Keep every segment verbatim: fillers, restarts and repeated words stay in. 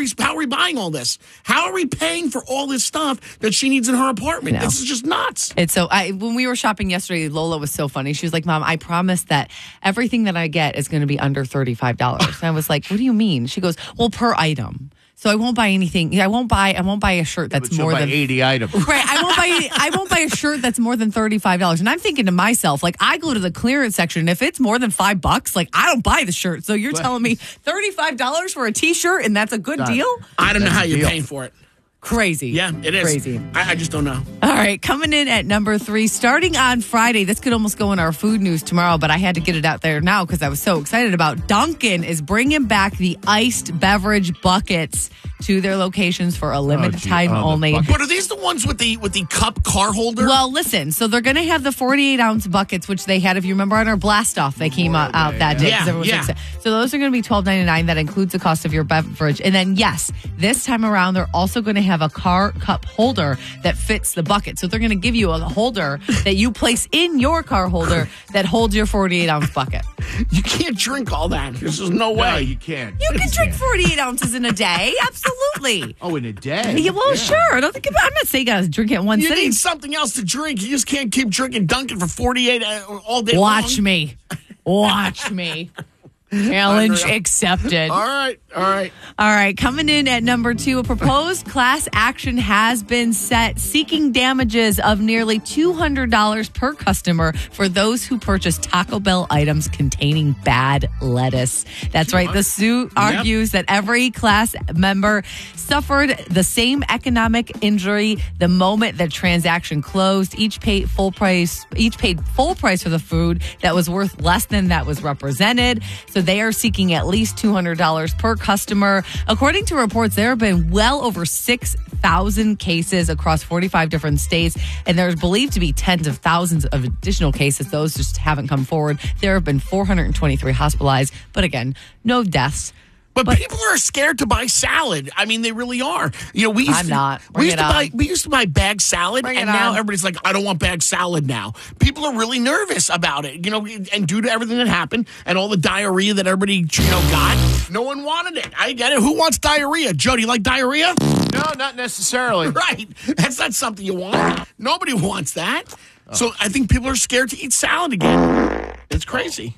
we how are we buying all this? How are we paying for all this stuff that she needs in her apartment? This is just nuts. It's so I when we were shopping yesterday, Lola was so funny. She was like, Mom, I promise that everything that I get is going to be under thirty-five dollars. And I was like, what do you mean? She goes, well, per item. So I won't buy anything. I won't buy. I won't buy a shirt that's yeah, more buy than eighty items. Right. I won't buy. I won't buy a shirt that's more than thirty-five dollars. And I'm thinking to myself, like, I go to the clearance section. And if it's more than five bucks, like, I don't buy the shirt. So you're What? telling me thirty-five dollars for a T-shirt, and that's a good God. deal? I don't know That's how a you're deal. paying for it. Crazy. Yeah, it is. Crazy. I, I just don't know. All right, coming in at number three, starting on Friday. This could almost go in our food news tomorrow, but I had to get it out there now because I was so excited about Dunkin' is bringing back the iced beverage buckets to their locations for a limited gee. time Oh, the only. bucket. But are these the ones with the with the cup car holder? Well, listen, so they're going to have the forty-eight ounce buckets, which they had, if you remember, on our blast off, they came out, out that day. 'cause Yeah, everyone was yeah. excited. So those are going to be twelve ninety-nine. That includes the cost of your beverage. And then, yes, this time around, they're also going to have a car cup holder that fits the bucket. So they're going to give you a holder that you place in your car holder that holds your forty-eight ounce bucket. you can't drink all that. There's just no No, way. you can't. You can drink forty-eight ounces in a day. Absolutely. Oh, in a day? Yeah, well, sure. I don't think I'm not saying you got to drink it in one You sitting. need something else to drink. You just can't keep drinking Dunkin' for forty-eight uh, all day Watch long. me. Watch me. Challenge Unreal. accepted. All right, all right. All right, coming in at number two, a proposed class action has been set seeking damages of nearly two hundred dollars per customer for those who purchase Taco Bell items containing bad lettuce. That's right. The suit argues that every class member suffered the same economic injury the moment the transaction closed. Each paid full price, each paid full price for the food that was worth less than that was represented. So they are seeking at least two hundred dollars per customer. According to reports, there have been well over six thousand cases across forty-five different states, and there's believed to be tens of thousands of additional cases. Those just haven't come forward. There have been four hundred twenty-three hospitalized, but again, no deaths. But, But- people are scared to buy salad. I mean, they really are. You know, we used I'm to, not. We Bring used it to buy on. we used to buy bag salad, Bring and it now on. everybody's like, I don't want bag salad now. People are really nervous about it. You know, and due to everything that happened and all the diarrhea that everybody you know got, no one wanted it. I get it. Who wants diarrhea? Joe, do you like diarrhea? No, not necessarily. Right. That's not something you want. Nobody wants that. So I think people are scared to eat salad again. It's crazy.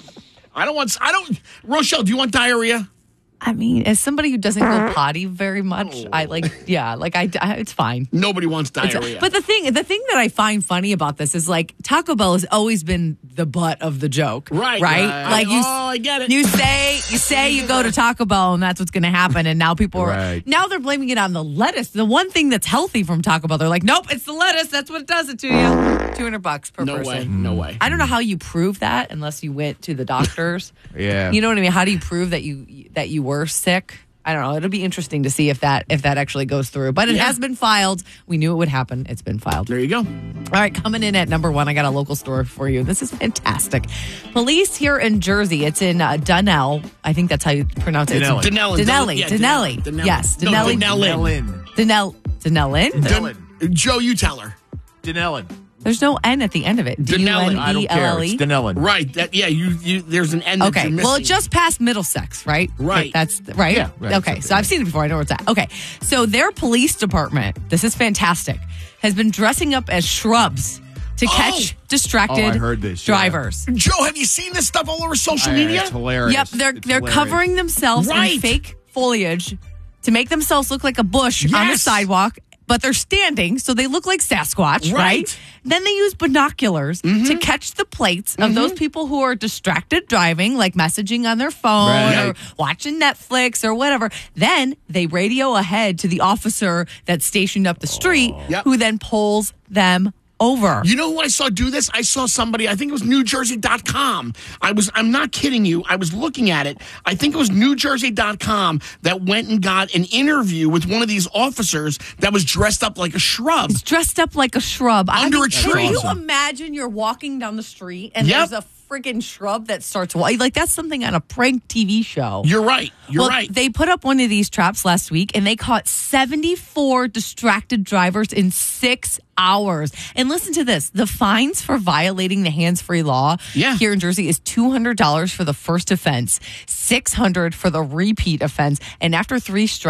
I don't want. I don't. Rochelle, do you want diarrhea? I mean, as somebody who doesn't go potty very much, I like, yeah, like I, I it's fine. Nobody wants diarrhea. But the thing, the thing that I find funny about this is like Taco Bell has always been the butt of the joke, Right. Right, Right. like you. Oh, I get it. You say you say you go to Taco Bell and that's what's going to happen, and now people are Right. now they're blaming it on the lettuce. The one thing that's healthy from Taco Bell, they're like, nope, it's the lettuce. That's what does it to you. Two hundred bucks per no person. way. No way. I don't know how you prove that unless you went to the doctors. Yeah. You know what I mean? How do you prove that you that you were sick? I don't know. It'll be interesting to see if that if that actually goes through. But it Yeah. has been filed. We knew it would happen. It's been filed. There you go. All right, coming in at number one, I got a local story for you. This is fantastic. Police here in Jersey, it's in uh, Dunnell. I think that's how you pronounce it. Denelli. Denelli. Denelli. Yeah, Denelli. Denelli. Yes, No, Denelli. Denellin. Denell. Denellin? Denellin. Joe, you tell her. Denellin. There's no N at the end of it. D U N I don't E care. L L It's E. Denellin. Right. That. Yeah. You. You. There's an N. That Okay, you're well, missing. it just passed Middlesex, right? Right. That's right? Yeah, right, Okay, it's so okay. I've seen it before. I know where it's at. Okay, so their police department, this is fantastic, has been dressing up as shrubs to catch distracted Oh, I heard this, yeah. drivers. Joe, have you seen this stuff all over social I- media? It's hilarious. Yep, they're It's they're hilarious. covering themselves Right. in fake foliage to make themselves look like a bush on the Yes. sidewalk, but they're standing, so they look like Sasquatch, right? Right. Then they use binoculars to catch the plates of those people who are distracted driving, like messaging on their phone Right. or watching Netflix or whatever. Then they radio ahead to the officer that's stationed up the street, Yep. who then pulls them over. You know who I saw do this? I saw somebody, I think it was New Jersey dot com. I was, I'm not kidding you. I was looking at it. I think it was New Jersey dot com that went and got an interview with one of these officers that was dressed up like a shrub. He's dressed up like a shrub. I Under mean, a tree. Can you Awesome. imagine you're walking down the street and Yep. there's a freaking shrub that starts wa- like that's something on a prank T V show. You're right. You're well, right. They put up one of these traps last week and they caught seventy-four distracted drivers in six hours. And listen to this. The fines for violating the hands-free law Yeah. here in Jersey is two hundred dollars for the first offense, six hundred dollars for the repeat offense, and after three strikes,